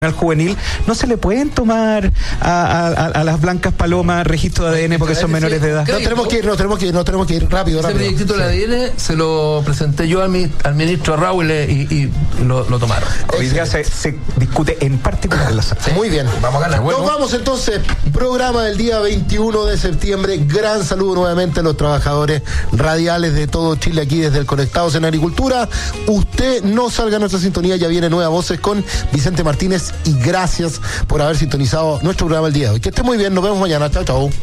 juvenil, no se le pueden tomar a las blancas palomas registro de ADN porque son menores de edad. No tenemos que ir rápido. Ese proyectito de ADN se lo presenté yo al ministro Raúl y lo tomaron. Hoy día se discute en particular la sala. Muy bien, vamos a ganar. Nos vamos entonces, programa del día 21 de septiembre. Gran saludo nuevamente a los trabajadores radiales de todo Chile aquí desde el Conectados en Agricultura. Usted no salga a nuestra sintonía, ya viene Nuevas Voces con Vicente Martínez. Y gracias por haber sintonizado nuestro programa el día de hoy. Que esté muy bien, nos vemos mañana. Chao, chao.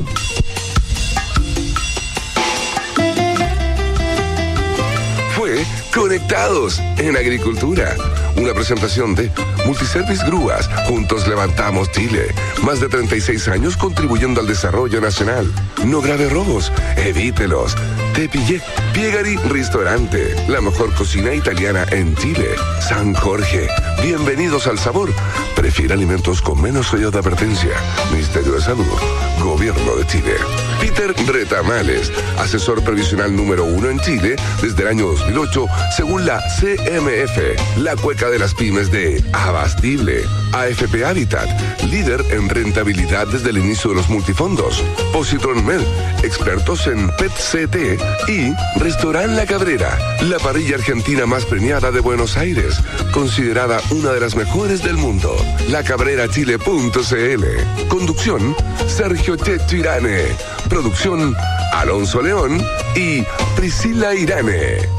Fue Conectados en Agricultura, una presentación de Multiservice Grúas. Juntos levantamos Chile. Más de 36 años contribuyendo al desarrollo nacional. No grave robos, evítelos. Te pillé. Piegari Ristorante, la mejor cocina italiana en Chile. San Jorge, bienvenidos al sabor. Prefiere alimentos con menos sello de advertencia. Ministerio de Salud, Gobierno de Chile. Peter Retamales, asesor previsional número 1 en Chile desde el año 2008, según la CMF, la cueca de las pymes de Abastible. AFP Habitat, líder en rentabilidad desde el inicio de los multifondos. Positron Med, expertos en PET-CT. Y Restaurant La Cabrera, la parrilla argentina más premiada de Buenos Aires, considerada una de las mejores del mundo. lacabrerachile.cl. Conducción, Sergio Checho Irane. Producción, Alonso León y Priscila Irane.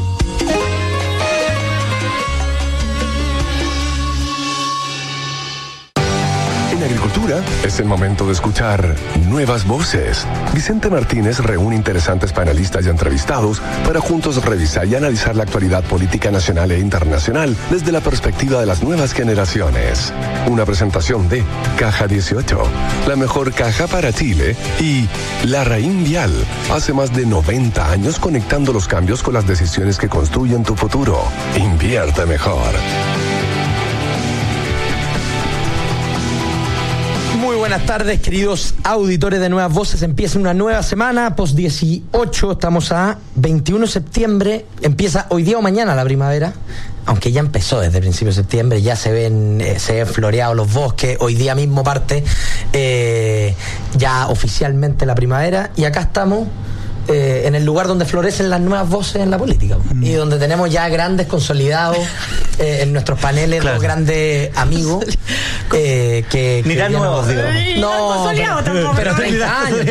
En agricultura es el momento de escuchar Nuevas Voces. Vicente Martínez reúne interesantes panelistas y entrevistados para juntos revisar y analizar la actualidad política nacional e internacional desde la perspectiva de las nuevas generaciones. Una presentación de Caja 18, la mejor caja para Chile, y Larraín Vial, hace más de 90 años conectando los cambios con las decisiones que construyen tu futuro. Invierte mejor. Muy buenas tardes, queridos auditores de Nuevas Voces. Empieza una nueva semana, post 18, estamos a 21 de septiembre. Empieza hoy día o mañana la primavera, aunque ya empezó desde principios de septiembre, ya se ven floreados los bosques. Hoy día mismo parte ya oficialmente la primavera, y acá estamos en el lugar donde florecen las nuevas voces en la política, y donde tenemos ya grandes consolidados en nuestros paneles, claro, dos grandes amigos que ni tan nuevos, digo. No, pero 30 años.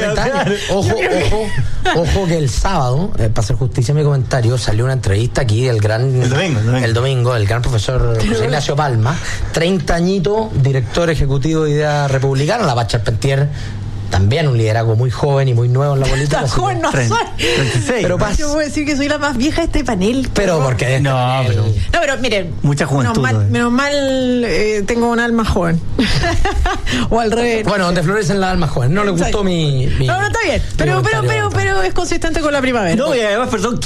Ojo que el sábado, para hacer justicia a mi comentario, salió una entrevista aquí del el domingo, el gran profesor José Ignacio Palma, 30 añitos, director ejecutivo de Idea Republicana, la Paz Charpentier. También un liderazgo muy joven y muy nuevo en la política. Tan joven no soy. 36. Pero yo puedo decir que soy la más vieja de este panel. Pero porque no, pero miren, mucha juventud. Menos mal tengo un alma joven. O al revés. Bueno, donde florecen las almas jóvenes. No le gustó mi No, está bien. Pero es consistente con la primavera. No, y además, perdón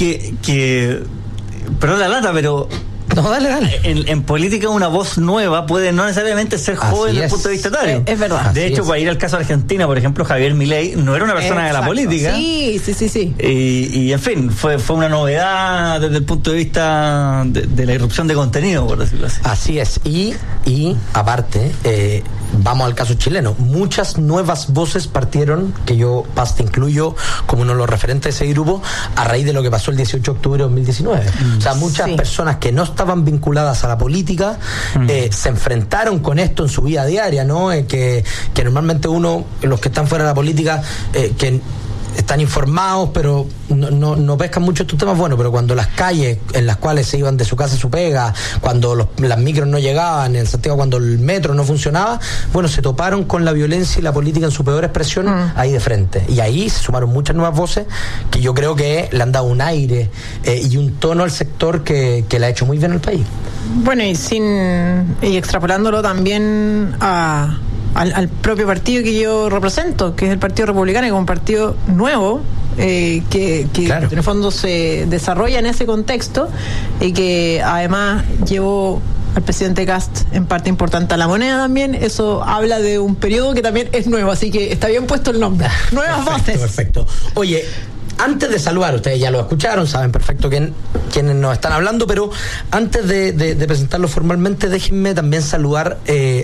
la lata, pero no, dale. En política una voz nueva puede no necesariamente ser joven desde el punto de vista etario. Es verdad. De hecho, para ir al caso de Argentina, por ejemplo, Javier Milei no era una persona de la política. Sí. Y en fin, fue una novedad desde el punto de vista de la irrupción de contenido, por decirlo así. Así es. Y aparte, vamos al caso chileno. Muchas nuevas voces partieron, que yo te incluyo como uno de los referentes de ese grupo, a raíz de lo que pasó el 18 de octubre de 2019. O sea, muchas personas que no estaban vinculadas a la política se enfrentaron con esto en su vida diaria, ¿no? Que normalmente los que están fuera de la política, que están informados, pero no pescan mucho estos temas. Bueno, pero cuando las calles en las cuales se iban de su casa a su pega, cuando las micros no llegaban, en Santiago cuando el metro no funcionaba, bueno, se toparon con la violencia y la política en su peor expresión ahí de frente. Y ahí se sumaron muchas nuevas voces que yo creo que le han dado un aire y un tono al sector que le ha hecho muy bien al país. Bueno, y extrapolándolo también al propio partido que yo represento, que es el Partido Republicano, que es un partido nuevo, que claro, en el fondo se desarrolla en ese contexto, y que además llevó al presidente Kast en parte importante a la moneda también. Eso habla de un periodo que también es nuevo, así que está bien puesto el nombre. Nuevas voces. Perfecto. Oye, Antes de saludar, ustedes ya lo escucharon, saben perfecto quiénes nos están hablando, pero antes de presentarlo formalmente, déjenme también saludar